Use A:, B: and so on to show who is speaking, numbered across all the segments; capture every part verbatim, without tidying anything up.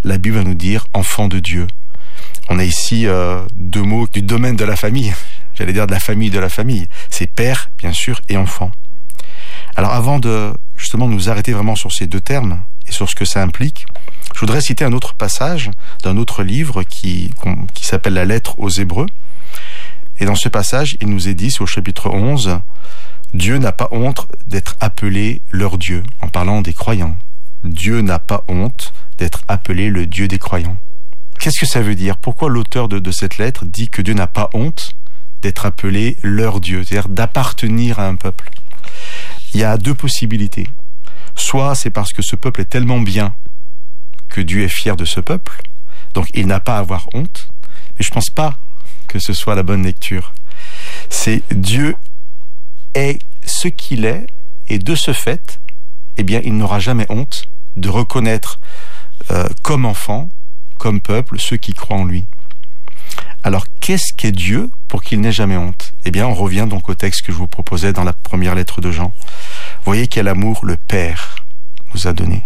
A: la Bible va nous dire « enfant de Dieu ». On a ici euh, deux mots du domaine de la famille, j'allais dire de la famille de la famille. C'est père, bien sûr, et enfant. Alors avant de justement nous arrêter vraiment sur ces deux termes et sur ce que ça implique, je voudrais citer un autre passage d'un autre livre qui, qui s'appelle la lettre aux Hébreux. Et dans ce passage, il nous est dit, c'est au chapitre onze, « Dieu n'a pas honte d'être appelé leur Dieu », en parlant des croyants. Dieu n'a pas honte d'être appelé le Dieu des croyants. Qu'est-ce que ça veut dire? Pourquoi l'auteur de, de cette lettre dit que Dieu n'a pas honte d'être appelé leur Dieu, c'est-à-dire d'appartenir à un peuple? Il y a deux possibilités. Soit c'est parce que ce peuple est tellement bien que Dieu est fier de ce peuple, donc il n'a pas à avoir honte, mais je ne pense pas que ce soit la bonne lecture. C'est Dieu est ce qu'il est, et de ce fait, eh bien, il n'aura jamais honte de reconnaître euh, comme enfant, comme peuple, ceux qui croient en lui. Alors, qu'est-ce qu'est Dieu pour qu'il n'ait jamais honte? Eh bien, on revient donc au texte que je vous proposais dans la première lettre de Jean. Vous voyez quel amour le Père nous a donné.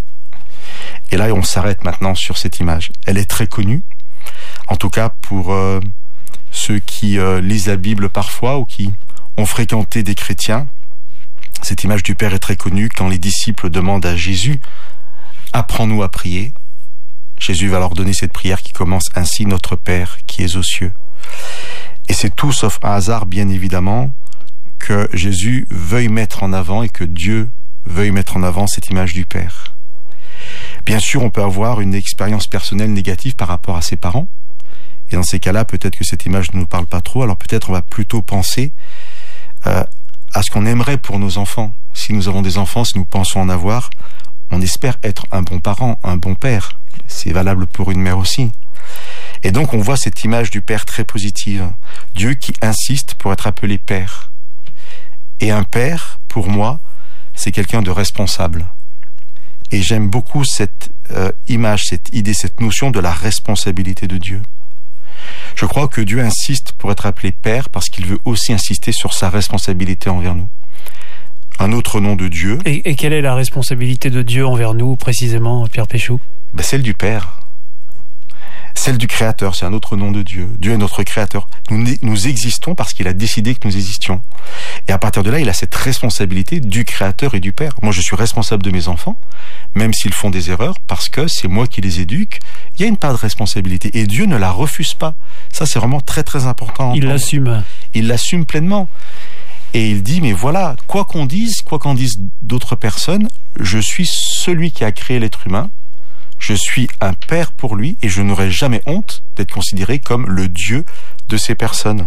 A: Et là, on s'arrête maintenant sur cette image. Elle est très connue, en tout cas pour euh, ceux qui euh, lisent la Bible parfois ou qui ont fréquenté des chrétiens. Cette image du Père est très connue quand les disciples demandent à Jésus « Apprends-nous à prier ». Jésus va leur donner cette prière qui commence ainsi « Notre Père qui es aux cieux ». Et c'est tout sauf un hasard, bien évidemment, que Jésus veuille mettre en avant et que Dieu veuille mettre en avant cette image du Père. Bien sûr, on peut avoir une expérience personnelle négative par rapport à ses parents. Et dans ces cas-là, peut-être que cette image ne nous parle pas trop. Alors peut-être on va plutôt penser euh, à ce qu'on aimerait pour nos enfants. Si nous avons des enfants, si nous pensons en avoir, on espère être un bon parent, un bon père. C'est valable pour une mère aussi. Et donc on voit cette image du Père très positive. Dieu qui insiste pour être appelé Père. Et un père, pour moi, c'est quelqu'un de responsable. Et j'aime beaucoup cette euh, image, cette idée, cette notion de la responsabilité de Dieu. Je crois que Dieu insiste pour être appelé Père parce qu'il veut aussi insister sur sa responsabilité envers nous. Un autre nom de Dieu...
B: Et, et quelle est la responsabilité de Dieu envers nous, précisément, Pierre Péchou?
A: Ben, celle du Père. Celle du Créateur, c'est un autre nom de Dieu. Dieu est notre Créateur. Nous, nous existons parce qu'il a décidé que nous existions. Et à partir de là, il a cette responsabilité du Créateur et du Père. Moi, je suis responsable de mes enfants, même s'ils font des erreurs, parce que c'est moi qui les éduque. Il y a une part de responsabilité. Et Dieu ne la refuse pas. Ça, c'est vraiment très, très important.
B: Il l'assume.
A: Il l'assume pleinement. Et il dit, mais voilà, quoi qu'on dise, quoi qu'en disent d'autres personnes, je suis celui qui a créé l'être humain. Je suis un père pour lui et je n'aurai jamais honte d'être considéré comme le Dieu de ces personnes.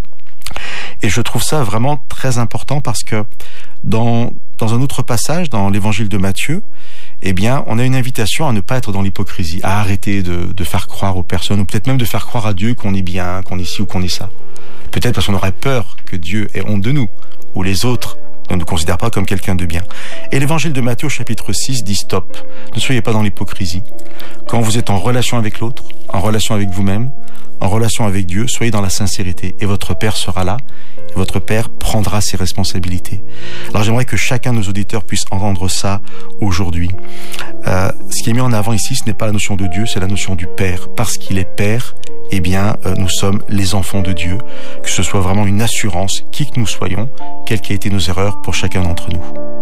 A: Et je trouve ça vraiment très important parce que dans, dans un autre passage, dans l'évangile de Matthieu, eh bien, on a une invitation à ne pas être dans l'hypocrisie, à arrêter de, de faire croire aux personnes, ou peut-être même de faire croire à Dieu qu'on est bien, qu'on est ci ou qu'on est ça. Peut-être parce qu'on aurait peur que Dieu ait honte de nous, ou les autres ne nous considère pas comme quelqu'un de bien. Et l'évangile de Matthieu, chapitre six, dit stop. Ne soyez pas dans l'hypocrisie. Quand vous êtes en relation avec l'autre, en relation avec vous-même, en relation avec Dieu, soyez dans la sincérité. Et votre Père sera là, et votre Père prendra ses responsabilités. Alors j'aimerais que chacun de nos auditeurs puisse entendre ça aujourd'hui. Euh, ce qui est mis en avant ici, ce n'est pas la notion de Dieu, c'est la notion du Père. Parce qu'il est Père, eh bien, euh, nous sommes les enfants de Dieu. Que ce soit vraiment une assurance, qui que nous soyons, quelles qu'aient été nos erreurs pour chacun d'entre nous.